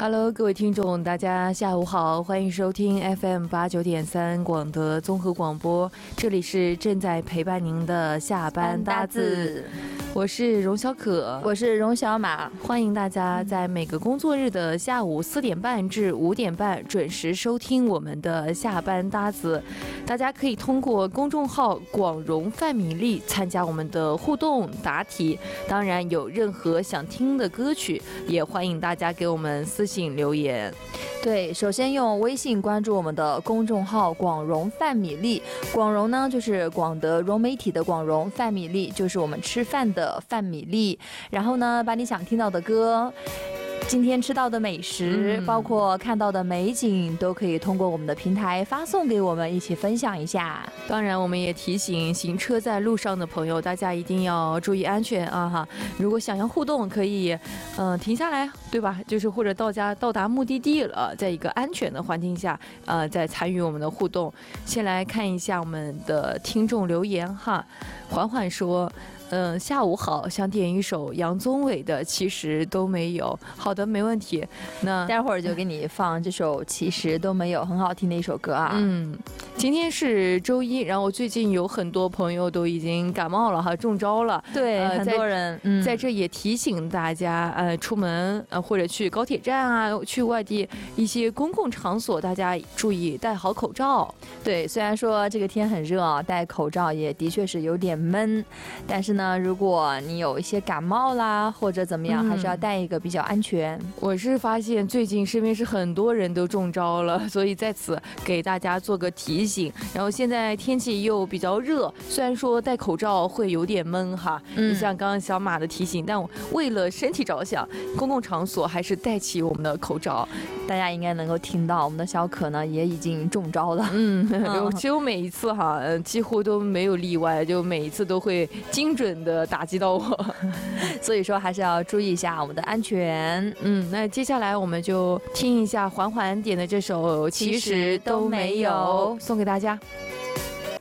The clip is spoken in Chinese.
Hello， 各位听众，大家下午好，欢迎收听 FM89.3广德综合广播，这里是正在陪伴您的下班搭子，我是荣小可， 我是荣小马， 欢迎大家在每个工作日的下午4点半至5点半准时收听我们的下班搭子。大家可以通过公众号广荣范米粒参加我们的互动答题，当然有任何想听的歌曲，也欢迎大家给我们私信留言。 对，首先用微信关注我们的公众号广荣范米粒，广荣呢就是广德融媒体的广荣，范米粒就是我们吃饭的范米粒，然后呢把你想听到的歌，今天吃到的美食，包括看到的美景，都可以通过我们的平台发送给我们，一起分享一下。 当然我们也提醒行车在路上的朋友，大家一定要注意安全啊哈！如果想要互动，可以停下来，对吧？就是或者到达目的地了，在一个安全的环境下再参与我们的互动。先来看一下我们的听众留言哈。缓缓说，下午好，想点一首杨宗纬的《其实都没有》。好的，没问题。那待会儿就给你放这首《其实都没有》，很好听的一首歌啊。 今天是周一，然后最近有很多朋友都已经感冒了哈，中招了。 对，很多人在这也提醒大家，出门或者去高铁站啊，去外地一些公共场所，大家注意戴好口罩。 对，虽然说这个天很热啊，戴口罩也的确是有点闷，但是呢，如果你有一些感冒啦或者怎么样，还是要戴一个比较安全。 我是发现最近身边是很多人都中招了，所以在此给大家做个提醒。然后现在天气又比较热，虽然说戴口罩会有点闷哈，像刚刚小马的提醒，但我为了身体着想，公共场所还是戴起我们的口罩。 大家应该能够听到，我们的小可呢也已经中招了。 其实我每一次哈，几乎都没有例外，就每一次都会精准的打击到我， 所以说还是要注意一下我们的安全。 那接下来我们就听一下缓缓点的这首《其实都没有》，送给大家。